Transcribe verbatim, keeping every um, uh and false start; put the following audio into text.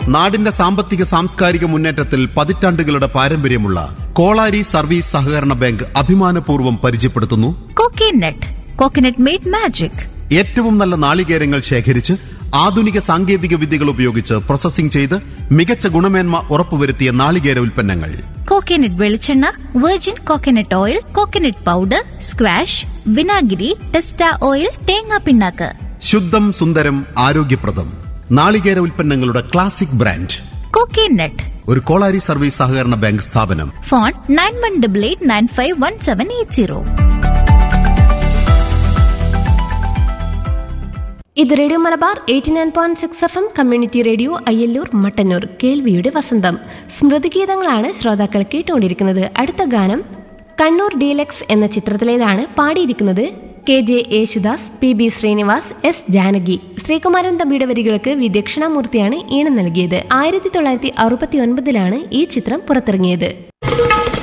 നാടിന്റെ സാമ്പത്തിക സാംസ്കാരിക മുന്നേറ്റത്തിൽ പതിറ്റാണ്ടുകളുടെ പാരമ്പര്യമുള്ള കോളാരി സർവീസ് സഹകരണ ബാങ്ക് അഭിമാനപൂർവ്വം പരിചയപ്പെടുത്തുന്നു കോക്കനട്ട്. Coconut made magic. ഏറ്റവും നല്ല നാളികേരങ്ങൾ ശേഖരിച്ച് ആധുനിക സാങ്കേതിക വിദ്യകൾ ഉപയോഗിച്ച് പ്രോസസ്സിംഗ് ചെയ്ത് മികച്ച ഗുണമേന്മ ഉറപ്പുവരുത്തിയ നാളികേര ഉൽപ്പന്നങ്ങൾ. കോക്കനട്ട് വെളിച്ചെണ്ണ, virgin coconut oil, coconut powder, squash, വിനാഗിരി, ടെസ്റ്റ ഓയിൽ, തേങ്ങാ പിണ്ണാക്ക്. ശുദ്ധം സുന്ദരം ആരോഗ്യപ്രദം നാളികേര ഉൽപ്പന്നങ്ങളുടെ ക്ലാസിക് ബ്രാൻഡ് കോക്കനട്ട്. ഒരു കോളാരി സർവീസ് സഹകരണ ബാങ്ക് സ്ഥാപനം. Phone nine one double eight nine five one seven eight zero. ഇത് radio Malabar eighty nine point six F M community radio Ayyallur Mattannur. കേൾവിയുടെ വസന്തം. സ്മൃതിഗീതങ്ങളാണ് ശ്രോതാക്കൾ കേട്ടുകൊണ്ടിരിക്കുന്നത്. അടുത്ത ഗാനം കണ്ണൂർ ഡീലക്സ് എന്ന ചിത്രത്തിലേതാണ്. പാടിയിരിക്കുന്നത് K J Yesudas, P B Srinivas, S Janaki. Sreekumaran തമ്പിയുടെ വരികൾക്ക് വി ദക്ഷിണാമൂർത്തിയാണ് ഈണം നൽകിയത്. ആയിരത്തി തൊള്ളായിരത്തി അറുപത്തി ഒൻപതിലാണ് ഈ ചിത്രം പുറത്തിറങ്ങിയത്.